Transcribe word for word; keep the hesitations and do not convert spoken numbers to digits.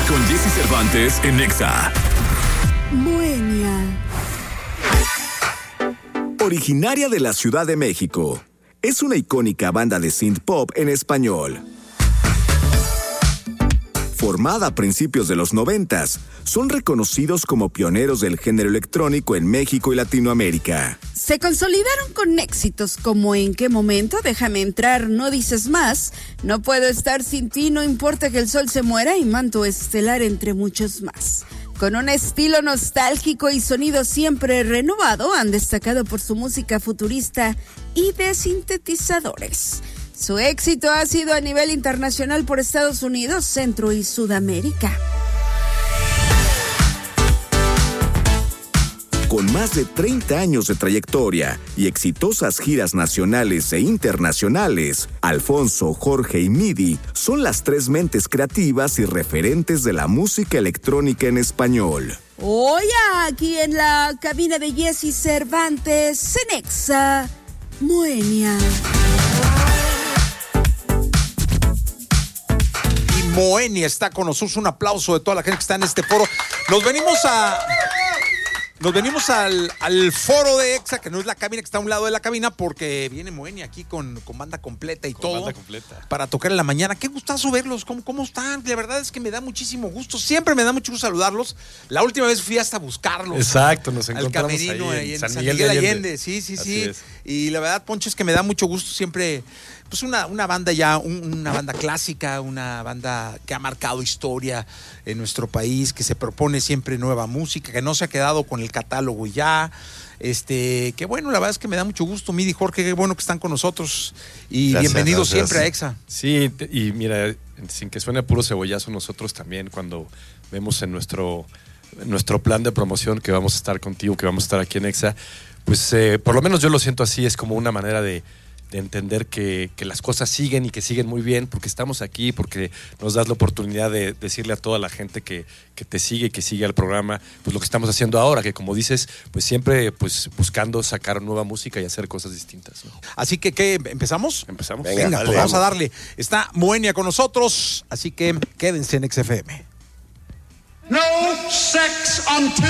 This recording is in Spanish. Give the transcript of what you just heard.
con Jesse Cervantes en Nexa. Moenia. Originaria de la Ciudad de México, es una icónica banda de synth pop en español. Formada a principios de los noventas, son reconocidos como pioneros del género electrónico en México y Latinoamérica. Se consolidaron con éxitos como ¿En qué momento? Déjame entrar, no dices más, No puedo estar sin ti, No importa que el sol se muera y Manto estelar, entre muchos más. Con un estilo nostálgico y sonido siempre renovado, han destacado por su música futurista y de sintetizadores. Su éxito ha sido a nivel internacional por Estados Unidos, Centro y Sudamérica. Con más de treinta años de trayectoria y exitosas giras nacionales e internacionales, Alfonso, Jorge y Midi son las tres mentes creativas y referentes de la música electrónica en español. Hoy aquí en la cabina de Jesse Cervantes, en Nexa, Moenia. Y Moenia está con nosotros. Un aplauso de toda la gente que está en este foro. Nos venimos a... Nos venimos al, al foro de Exa, que no es la cabina, que está a un lado de la cabina, porque viene Moenia aquí con, con banda completa y con todo. Banda completa. Para tocar en la mañana. Qué gustazo verlos. ¿Cómo, ¿Cómo están? La verdad es que me da muchísimo gusto. Siempre me da mucho gusto saludarlos. La última vez fui hasta buscarlos. Exacto, nos encontramos al camerino ahí en, en San, San Miguel, Miguel de de Allende. Allende. Sí, sí, Así sí. es. Y la verdad, Poncho, es que me da mucho gusto siempre... Pues una, una banda ya, un, una banda clásica, una banda que ha marcado historia en nuestro país, que se propone siempre nueva música, que no se ha quedado con el catálogo y ya. Este, que bueno, la verdad es que me da mucho gusto, Midi, Jorge, qué bueno que están con nosotros. Y Gracias, bienvenidos gracias. siempre a Exa. Sí, y mira, sin que suene puro cebollazo, nosotros también cuando vemos en nuestro, en nuestro plan de promoción que vamos a estar contigo, que vamos a estar aquí en Exa, pues eh, por lo menos yo lo siento así, es como una manera de de entender que, que las cosas siguen y que siguen muy bien, porque estamos aquí, porque nos das la oportunidad de decirle a toda la gente que, que te sigue y que sigue al programa, pues lo que estamos haciendo ahora, que como dices, pues siempre pues buscando sacar nueva música y hacer cosas distintas, ¿no? Así que, ¿qué? ¿Empezamos? Empezamos. Venga, Venga pues vamos a darle. Está Moenia con nosotros, así que quédense en X F M. No sex until